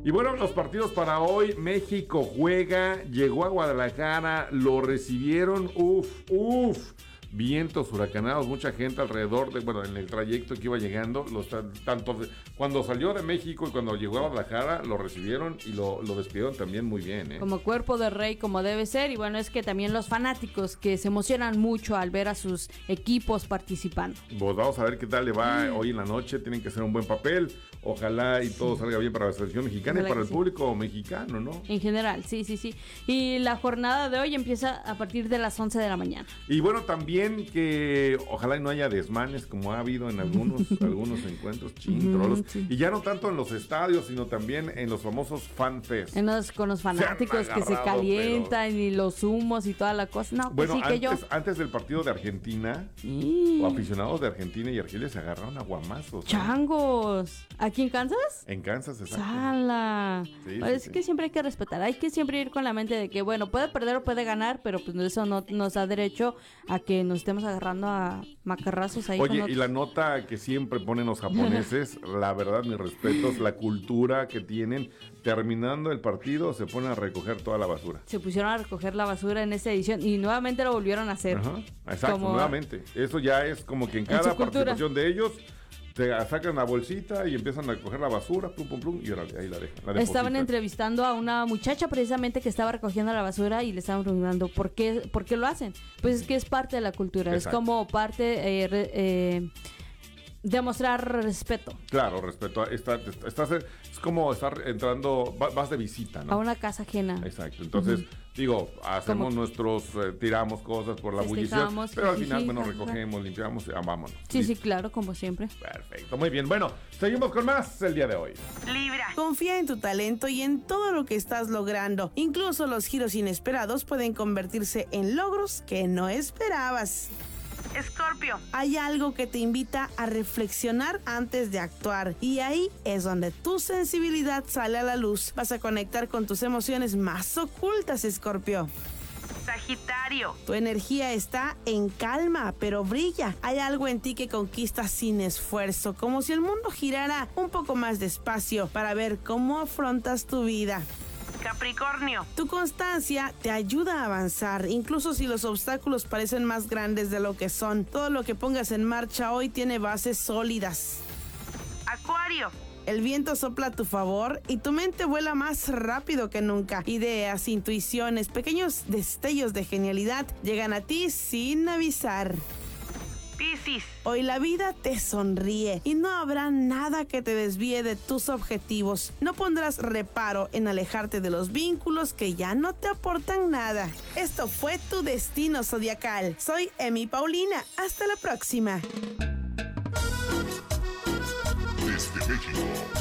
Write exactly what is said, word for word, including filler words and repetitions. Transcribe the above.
Y bueno, los partidos para hoy, México juega, llegó a Guadalajara, lo recibieron, uff, uff. Vientos huracanados, mucha gente alrededor de, bueno, en el trayecto que iba llegando, los, tanto de, cuando salió de México y cuando llegó a Guadalajara, lo recibieron y lo, lo despidieron también muy bien, ¿eh? Como cuerpo de rey, como debe ser, y bueno, es que también los fanáticos que se emocionan mucho al ver a sus equipos participando. Pues vamos a ver qué tal le va mm. hoy en la noche, tienen que hacer un buen papel, ojalá y sí. todo salga bien para la selección mexicana ojalá y para el sí. público mexicano, ¿no? En general, sí, sí, sí. Y la jornada de hoy empieza a partir de las once de la mañana. Y bueno, también que ojalá no haya desmanes como ha habido en algunos algunos encuentros chintrolos mm, sí. y ya no tanto en los estadios sino también en los famosos fanfest en los, con los fanáticos se que se calientan pero... y los humos y toda la cosa no bueno pues sí, antes, que yo... antes del partido de Argentina sí. o aficionados de Argentina y Argelia se agarraron a guamazos changos ¿no? ¿Aquí en Kansas? En Kansas, exacto. ¡Sala! Sí, pues sí, es sí. que siempre hay que respetar, hay que siempre ir con la mente de que bueno, puede perder o puede ganar, pero pues eso no nos da derecho a que nos estemos agarrando a macarrazos ahí. Oye, con y la nota que siempre ponen los japoneses, la verdad, mis respetos, la cultura que tienen, terminando el partido se ponen a recoger toda la basura. Se pusieron a recoger la basura en esta edición y nuevamente lo volvieron a hacer. Ajá, exacto, como... nuevamente. Eso ya es como que en cada en participación de ellos te sacan la bolsita y empiezan a recoger la basura, plum, plum, plum, y ahora ahí la dejan. La estaban entrevistando a una muchacha precisamente que estaba recogiendo la basura y le estaban preguntando ¿por qué, por qué lo hacen? Pues es que es parte de la cultura, exacto. Es como parte... Eh, re, eh, demostrar respeto. Claro, respeto. Está, estás, es como estar entrando, vas de visita, ¿no? A una casa ajena. Exacto. Entonces, uh-huh. digo, hacemos como nuestros, eh, tiramos cosas por la bullición, pero al final, bueno, recogemos, limpiamos y ah, vámonos. Sí, ¿listo? Sí, claro, como siempre. Perfecto, muy bien. Bueno, seguimos con más el día de hoy. Libra. Confía en tu talento y en todo lo que estás logrando. Incluso los giros inesperados pueden convertirse en logros que no esperabas. Escorpio. Hay algo que te invita a reflexionar antes de actuar y ahí es donde tu sensibilidad sale a la luz. Vas a conectar con tus emociones más ocultas, Escorpio. Sagitario. Tu energía está en calma, pero brilla. Hay algo en ti que conquista sin esfuerzo, como si el mundo girara un poco más despacio para ver cómo afrontas tu vida. Capricornio. Tu constancia te ayuda a avanzar, incluso si los obstáculos parecen más grandes de lo que son. Todo lo que pongas en marcha hoy tiene bases sólidas. Acuario. El viento sopla a tu favor y tu mente vuela más rápido que nunca. Ideas, intuiciones, pequeños destellos de genialidad llegan a ti sin avisar. Piscis. Hoy la vida te sonríe y no habrá nada que te desvíe de tus objetivos. No pondrás reparo en alejarte de los vínculos que ya no te aportan nada. Esto fue tu destino zodiacal. Soy Emi Paulina. Hasta la próxima. Desde México,